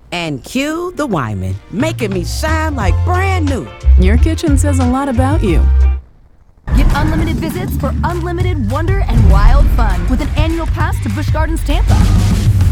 And cue the Wyman, making me shine like brand new. Your kitchen says a lot about you. Get unlimited visits for unlimited wonder and wild fun with an annual pass to Busch Gardens Tampa.